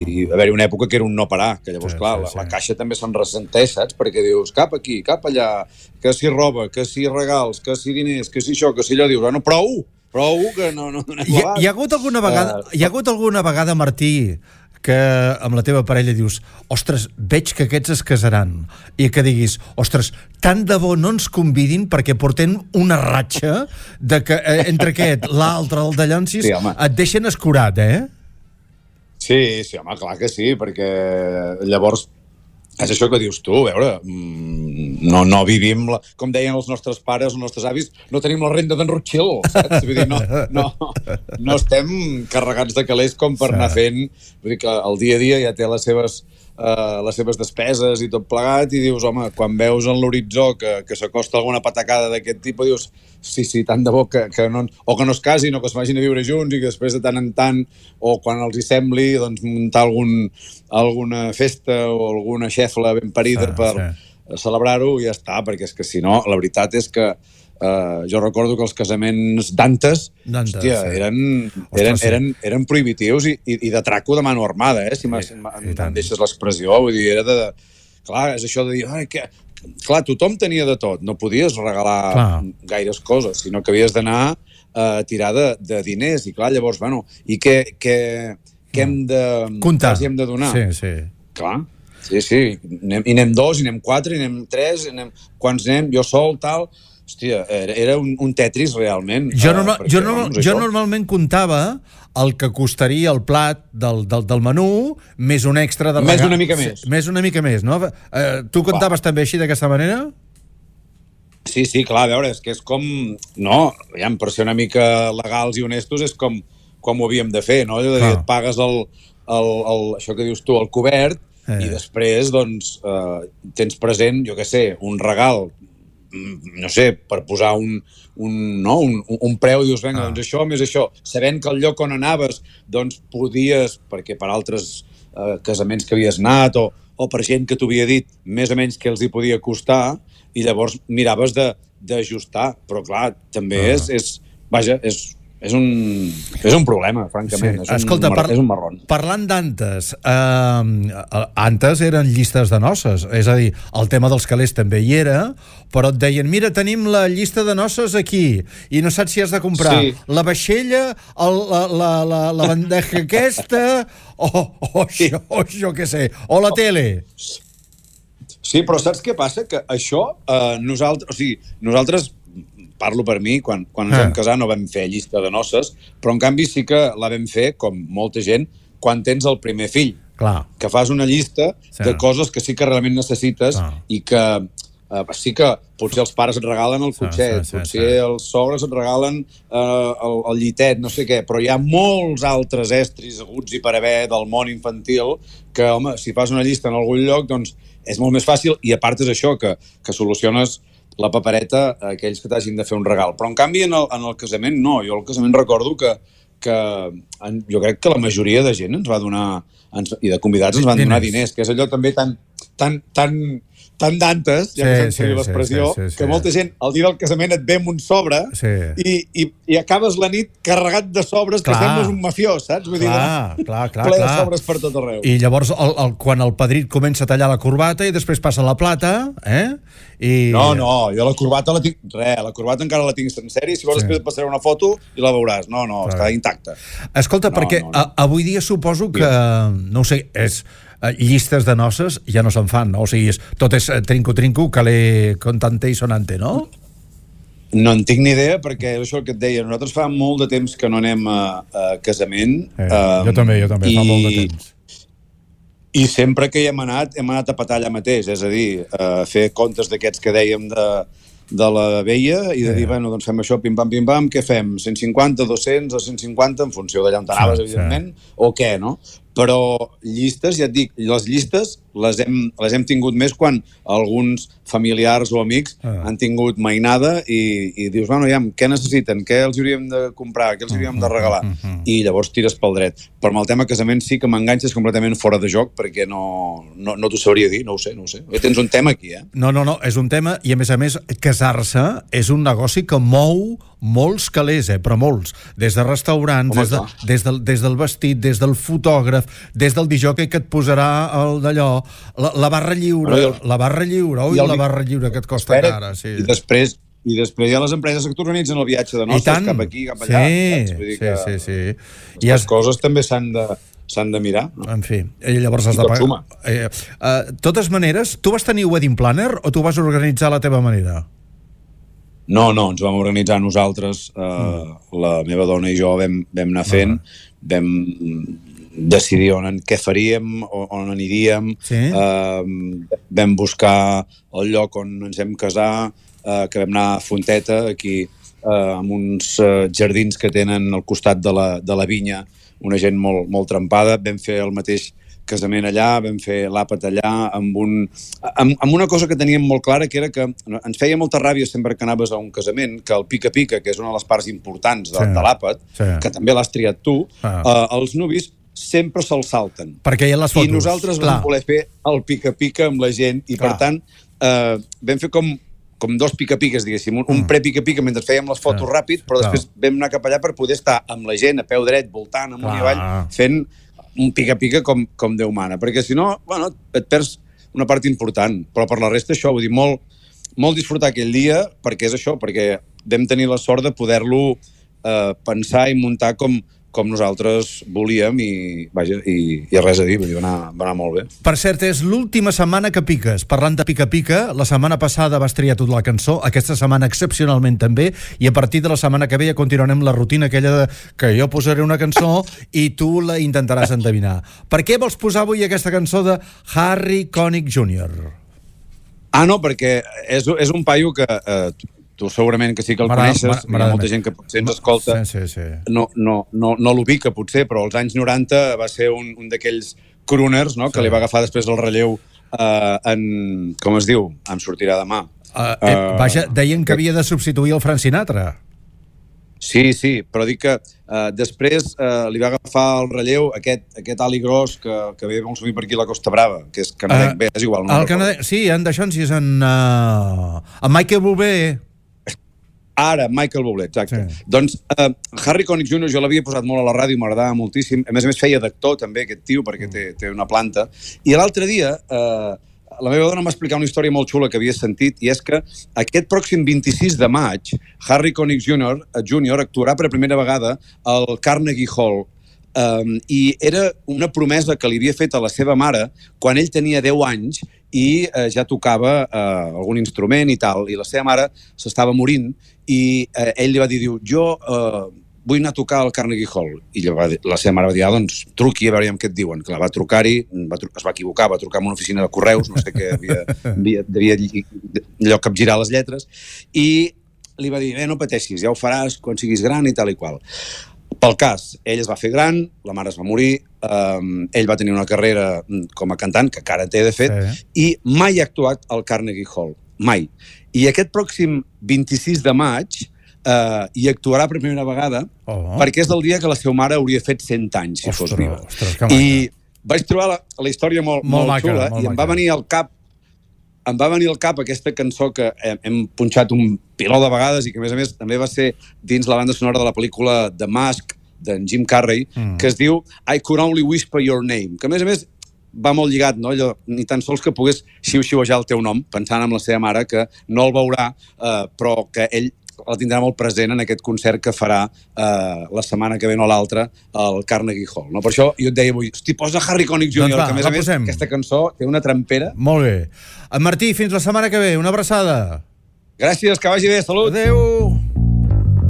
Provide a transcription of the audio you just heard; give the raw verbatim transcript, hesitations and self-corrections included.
i va haver-hi una època que era un no parar, que llavors, sí, clar, sí, la, sí. la caixa també se'n ressenteix, saps? Perquè dius, cap aquí, cap allà, que si roba, que si regals, que si diners, que si això, que si allò, dius, bueno, prou, prou, que no, no donem hi, hi ha hagut alguna vegada, uh, hi ha hagut alguna vegada, Martí, que amb la teva parella dius, ostres, veig que aquests es casaran, i que diguis, ostres, tant de bo no ens convidin perquè portem una ratxa de que eh, entre aquest, l'altre, el de Llonsis, sí, et deixen escurat, eh? Sí, sí, home, clar que sí, perquè llavors és això que dius tu, a veure, no, no vivim, la, com deien els nostres pares, els nostres avis, no tenim la renda d'en Rothschild, saps? Vull dir, no, no, no estem carregats de calés com per anar fent, vull dir que el dia a dia ja té les seves, uh, les seves despeses i tot plegat, i dius, home, quan veus en l'horitzó que, que s'acosta alguna patacada d'aquest tipus, dius, sí, sí, tant de bo que, que no, o que no es casin, o que es vagin a viure junts, i que després de tant en tant, o quan els hi sembli, doncs muntar algun, alguna festa o alguna xefla ben parida sí, per sí. celebrar-ho, i ja està, perquè és que si no, la veritat és que uh, jo recordo que els casaments d'antes, hòstia, sí. eren, eren, Ostres, eren, eren prohibitius i, i, i de traco de mano armada, eh, si sí, em deixes l'expressió, vull dir, era de... Clar, és això de dir, ai, que... Clar, tothom tenia de tot, no podies regalar clar. gaires coses, sinó que havies d'anar a tirar de, de diners, i clar, llavors, bueno, i què, què, què hem de... Comptar. Què hem de donar? Sí, sí. Clar, sí, sí, I anem, i anem dos, i anem quatre, i anem tres, i anem... Quants anem? Jo sol, tal... Hòstia, era, era un, un Tetris realment. Jo, norma, uh, perquè, jo, no, jo normalment comptava el que costaria el plat del, del, del menú més un extra de regal. Més una mica més. Més una mica més, no? Uh, tu comptaves Va. també així, d'aquesta manera? Sí, sí, clar, a veure, és que és com... No, ja, per ser una mica legals i honestos, és com, com ho havíem de fer, no? Allò de dir, et pagues el, el, el, això que dius tu, el cobert, eh. i després, doncs, uh, tens present, jo què sé, un regal, no sé, per posar un, un, no? un, un preu, dius, vinga, ah. doncs això més això, sabent que el lloc on anaves doncs podies, perquè per altres eh, casaments que havies anat o, o per gent que t'ho havia dit més o menys que els hi podia costar, i llavors miraves d'ajustar, però clar, també ah. és, és vaja, és És un, és un problema, francament. Sí. És, un, Escolta, par és un marrón. Parlant d'antes, eh, antes eren llistes de noces, és a dir, el tema dels calés també hi era, però et deien, mira, tenim la llista de noces aquí, i no saps si has de comprar sí. la vaixella, el, la, la, la, la bandeja aquesta, o, o, sí. això, o jo què sé, o la tele. Sí, però saps què passa? Que això, eh, nosaltres, o sigui, nosaltres... parlo per mi, quan, quan ens ah. vam casar no vam fer llista de noces, però en canvi sí que la vam fer, com molta gent, quan tens el primer fill. Clar. Que fas una llista sí. de coses que sí que realment necessites ah. i que eh, sí que potser els pares et regalen el cotxet, sí, sí, sí, potser sí. els sogres et regalen eh, el, el llitet, no sé què, però hi ha molts altres estris aguts i per haver del món infantil que, home, si fas una llista en algun lloc, doncs és molt més fàcil, i a part és això, que, que soluciones la papereta a aquells que t'hagin de fer un regal. Però en canvi en el, en el casament no. Jo al casament recordo que, que en, jo crec que la majoria de gent ens va donar, ens, i de convidats ens van donar diners, que és allò també tan, tan, tan, tan d'antes, ja sí, que se'n sí, l'expressió, sí, sí, sí, que molta gent el dia del casament et ve amb un sobre sí. i, i, i acabes la nit carregat de sobres clar. que sembles un mafiós, saps? Vull clar, dir, clar, clar, ple clar. de sobres per tot arreu. I llavors el, el, quan el padrí comença a tallar la corbata i després passa la plata, eh? I... No, no, jo la corbata la tinc... Re, la corbata encara la tinc sencera i si vols sí. després et passaré una foto i la veuràs. No, no, clar. està intacta. Escolta, no, perquè no, no. A, avui dia suposo que, no ho sé, és... llistes de noces ja no se'n fan, no? O sigui, és, tot és trinco-trinco, calé contante i sonante, no? No en tinc ni idea, perquè és això que et deia, nosaltres fa molt de temps que no anem a, a casament. Eh, um, jo també, jo també, i, fa molt de temps. I sempre que hi hem anat, hem anat a petar allà mateix, és a dir, a fer comptes d'aquests que dèiem de, de la veia i de dir, eh. bueno, doncs fem això, pim-pam, pim-pam, què fem? cent cinquanta, dos-cents o cent cinquanta, en funció d'allà on anaves, sí, evidentment, sí. o què, no? Però llistes, ja et dic, les llistes les hem, les hem tingut més quan alguns familiars o amics ah. han tingut mainada i, i dius, bueno, ja, què necessiten? Què els hauríem de comprar? Què els hauríem de regalar? Uh -huh. I llavors tires pel dret. Però amb el tema casament sí que m'enganxes completament fora de joc perquè no, no, no t'ho sabria dir, no ho sé, no ho sé. Tens un tema aquí, eh? No, no, no, és un tema i a més a més casar-se és un negoci que mou molts calés, eh, però molts. Des de restaurants, Home, des, de, des, del, des del vestit, des del fotògraf, des del disjockey que et posarà el d'allò, la, la barra lliure, el, la barra lliure, ui, el, la barra lliure que et costa espera, cara. Sí. I després i després hi ha les empreses que t'organitzen el viatge de noces cap aquí, cap allà. Sí, Vull dir sí, sí, sí. I les has... coses també s'han de, s'han de mirar. No? En fi, i llavors has I de pagar. Eh, uh, totes maneres, tu vas tenir wedding planner o tu vas organitzar a la teva manera? No, no, ens vam organitzar nosaltres, eh, mm. la meva dona i jo vam, vam anar fent, ah. vam decidir on, què faríem, on aniríem, sí? eh, vam buscar el lloc on ens hem casar, eh, que vam anar a Fonteta, aquí, eh, amb uns eh, jardins que tenen al costat de la, de la vinya, una gent molt, molt trempada, vam fer el mateix casament allà, vam fer l'àpat allà, amb, un, amb, amb una cosa que teníem molt clara, que era que ens feia molta ràbia sempre que anaves a un casament, que el pica-pica, que és una de les parts importants de, sí. de l'àpat, sí. que també l'has triat tu, ah. eh, els nuvis sempre se'ls salten. Perquè hi ha les fotos. I nosaltres Clar. vam voler fer el pica-pica amb la gent, i Clar. per tant eh, vam fer com, com dos pica-piques, diguéssim, un, mm. un pre-pica-pica mentre fèiem les fotos sí. ràpid, però Clar. després vam anar cap allà per poder estar amb la gent a peu dret, voltant amunt i avall, fent un pica-pica com, com Déu mana, perquè si no, bueno, et perds una part important, però per la resta això, vull dir, molt, molt disfrutar aquell dia, perquè és això, perquè vam tenir la sort de poder-lo eh, pensar i muntar com, com nosaltres volíem i, vaja, i, i res a dir, vull dir, va anar, va anar molt bé. Per cert, és l'última setmana que piques. Parlant de pica-pica, la setmana passada vas triar tota la cançó, aquesta setmana excepcionalment també, i a partir de la setmana que ve ja continuarem la rutina aquella de que jo posaré una cançó i tu la intentaràs endevinar. Per què vols posar avui aquesta cançó de Harry Connick júnior? Ah, no, perquè és, és un paio que... Eh, tu segurament que sí que el coneixes, hi ha molta gent que potser ens escolta, sí, sí, sí. no, no, no, no l'ubica potser, però als anys noranta va ser un, un d'aquells crooners, no?, que sí. li va agafar després el relleu eh, en, com es diu? Em sortirà demà. Uh, eh, uh, vaja, deien que havia de substituir el Frank Sinatra. Sí, sí, però dic que uh, després uh, li va agafar el relleu aquest, aquest ali gros que, que ve molt sovint per aquí a la Costa Brava, que és canadenc, uh, bé, és igual. No el canadenc, sí, en d'això sí és en, uh, en Michael Bublé. Ara, Michael Bublé, exacte. Sí. Doncs uh, Harry Connick júnior jo l'havia posat molt a la ràdio, m'agradava moltíssim. A més a més feia d'actor també, aquest tio, perquè té, té una planta. I l'altre dia, uh, la meva dona m'ha explicat una història molt xula que havia sentit, i és que aquest pròxim vint-i-sis de maig, Harry Connick júnior, júnior actuarà per primera vegada al Carnegie Hall. Um, I era una promesa que li havia fet a la seva mare quan ell tenia deu anys i eh, ja tocava eh, algun instrument i tal, i la seva mare s'estava morint i eh, ell li va dir, diu, jo eh, vull anar a tocar al Carnegie Hall. I va dir, la seva mare va dir, ah, doncs truqui a veure què et diuen. Clar, va trucar-hi, va tru es va equivocar, va trucar a una oficina de correus, no sé què, havia, havia, devia allò capgirar les lletres, i li va dir, eh, no pateixis, ja ho faràs quan siguis gran i tal i qual. Pel cas, ell es va fer gran, la mare es va morir, um, ell va tenir una carrera com a cantant, que encara té, de fet, sí. i mai ha actuat al Carnegie Hall, mai. I aquest pròxim vint-i-sis de maig uh, hi actuarà per primera vegada, oh. perquè és el dia que la seva mare hauria fet cent anys, si ostres, fos viva. Ostres, I vaig trobar la, la història molt, molt, molt maca, xula, molt i em va venir al cap em va venir al cap aquesta cançó que hem, hem punxat un piló de vegades i que, a més a més, també va ser dins la banda sonora de la pel·lícula The Mask, d'en Jim Carrey, mm. que es diu I Could Only Whisper Your Name, que, a més a més, va molt lligat, no? Allò, ni tan sols que pogués xiu-xiuejar el teu nom, pensant en la seva mare, que no el veurà, eh, però que ell el tindrà molt present en aquest concert que farà eh, la setmana que ve o l'altra al Carnegie Hall. No? Per això jo et deia avui, hosti, posa Harry Connick júnior, doncs va, que a més a més posem. Aquesta cançó té una trampera. Molt bé. En Martí, fins la setmana que ve. Una abraçada. Gràcies, que vagi bé. Salut. Adéu.